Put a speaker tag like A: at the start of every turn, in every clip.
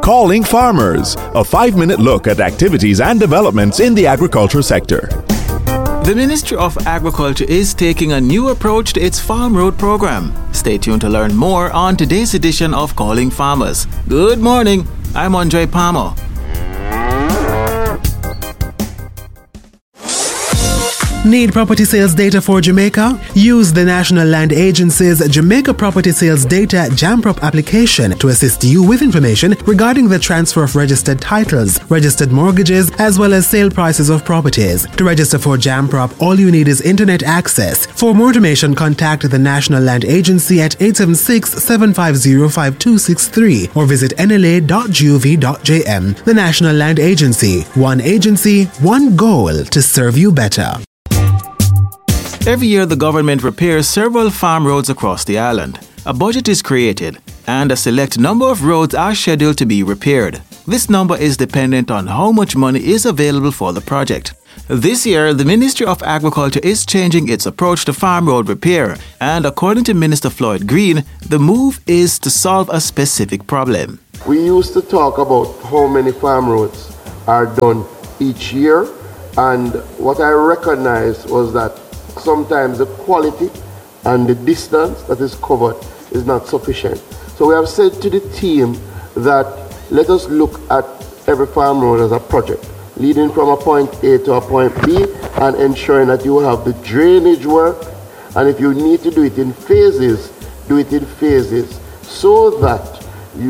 A: Calling Farmers, a 5-minute look at activities and developments in the agriculture sector.
B: The Ministry of Agriculture is taking a new approach to its Farm Road program. Stay tuned to learn more on today's edition of Calling Farmers. Good morning, I'm Andre Palmer.
C: Need property sales data for Jamaica? Use the National Land Agency's Jamaica Property Sales Data JAMPROP application to assist you with information regarding the transfer of registered titles, registered mortgages, as well as sale prices of properties. To register for JAMPROP, all you need is internet access. For more information, contact the National Land Agency at 876-750-5263 or visit nla.gov.jm. The National Land Agency. One agency, one goal to serve you better.
B: Every year, the government repairs several farm roads across the island. A budget is created, and a select number of roads are scheduled to be repaired. This number is dependent on how much money is available for the project. This year, the Ministry of Agriculture is changing its approach to farm road repair, and according to Minister Floyd Green, the move is to solve a specific problem.
D: We used to talk about how many farm roads are done each year, and what I recognized was that sometimes the quality and the distance that is covered is not sufficient. So we have said to the team that let us look at every farm road as a project, leading from a point A to a point B and ensuring that you have the drainage work, and if you need to do it in phases, do it in phases so that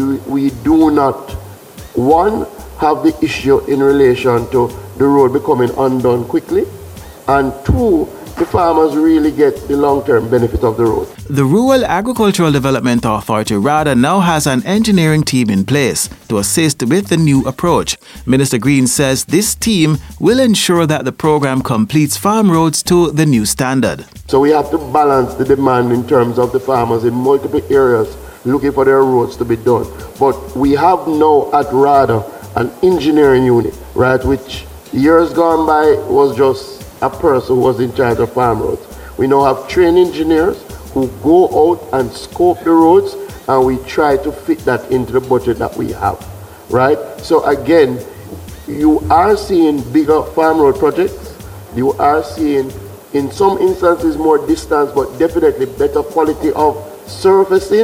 D: we do not, one, have the issue in relation to the road becoming undone quickly, and two, the farmers really get the long-term benefit of the road.
B: The Rural Agricultural Development Authority RADA now has an engineering team in place to assist with the new approach. Minister Green says this team will ensure that the program completes farm roads to the new standard.
D: So we have to balance the demand in terms of the farmers in multiple areas looking for their roads to be done. But we have now at RADA an engineering unit, right, which years gone by was just a person who was in charge of farm roads. We now have trained engineers who go out and scope the roads, and we try to fit that into the budget that we have, right? So again, you are seeing bigger farm road projects. You are seeing, in some instances, more distance, but definitely better quality of surfacing,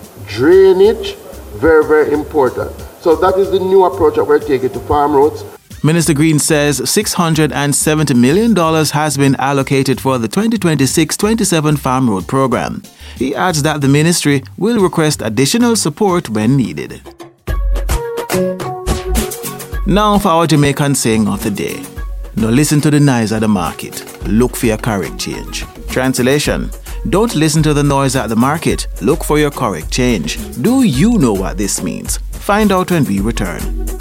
D: drainage, very, very important. So that is the new approach that we're taking to farm roads.
B: Minister Green says $670 million has been allocated for the 2026-27 Farm Road Program. He adds that the ministry will request additional support when needed. Now for our Jamaican saying of the day. No listen to the noise at the market. Look for your correct change. Translation: don't listen to the noise at the market. Look for your correct change. Do you know what this means? Find out when we return.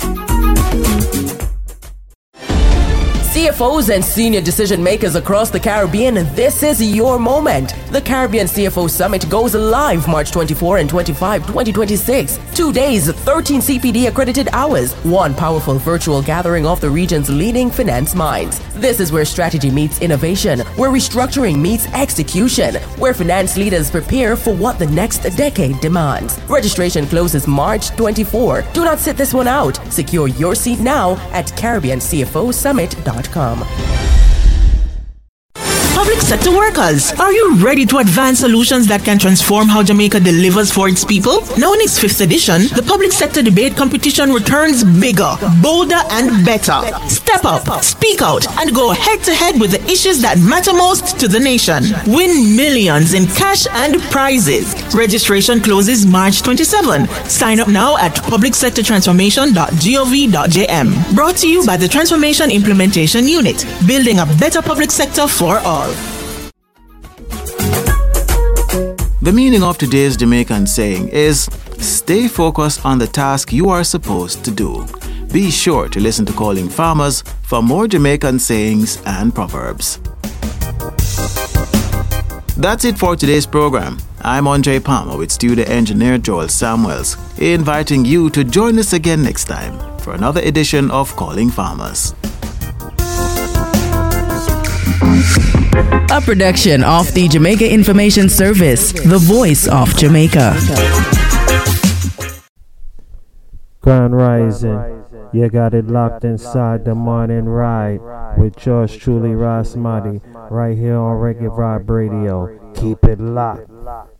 E: CFOs and senior decision makers across the Caribbean, this is your moment. The Caribbean CFO Summit goes live March 24 and 25, 2026. 2 days, 13 CPD accredited hours, one powerful virtual gathering of the region's leading finance minds. This is where strategy meets innovation, where restructuring meets execution, where finance leaders prepare for what the next decade demands. Registration closes March 24. Do not sit this one out. Secure your seat now at CaribbeanCFOSummit.com.
F: Public sector workers, are you ready to advance solutions that can transform how Jamaica delivers for its people? Now in its 5th edition, the Public Sector Debate Competition returns bigger, bolder, and better. Step up, speak out, and go head-to-head with the issues that matter most to the nation. Win millions in cash and prizes. Registration closes March 27. Sign up now at publicsectortransformation.gov.jm. Brought to you by the Transformation Implementation Unit, building a better public sector for all.
B: The meaning of today's Jamaican saying is, stay focused on the task you are supposed to do. Be sure to listen to Calling Farmers for more Jamaican sayings and proverbs. That's it for today's program. I'm Andre Palmer with studio engineer Joel Samuels, inviting you to join us again next time for another edition of Calling Farmers.
G: A production of the Jamaica Information Service, the voice of Jamaica.
H: Grand Rising, you got it locked inside the morning ride with yours truly, Rasmati, right here on Reggae Vibe Radio. Keep it locked.